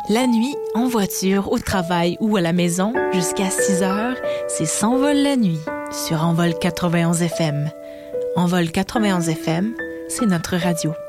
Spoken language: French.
La nuit, en voiture, au travail ou à la maison, jusqu'à 6 heures, c'est S'envole la nuit sur Envol 91 FM. Envol 91 FM, c'est notre radio.